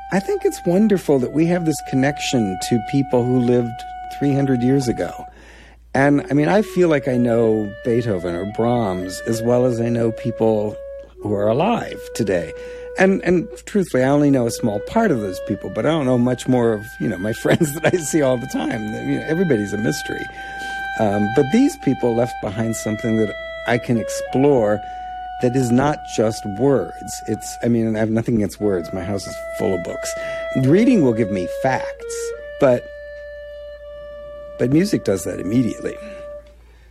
I think it's wonderful that we have this connection to people who lived 300 years ago. And I mean, I feel like I know Beethoven or Brahms as well as I know people who are alive today. And truthfully, I only know a small part of those people, but I don't know much more of, my friends that I see all the time. Everybody's a mystery. But these people left behind something that I can explore that is not just words. I have nothing against words. My house is full of books. Reading will give me facts, but music does that immediately.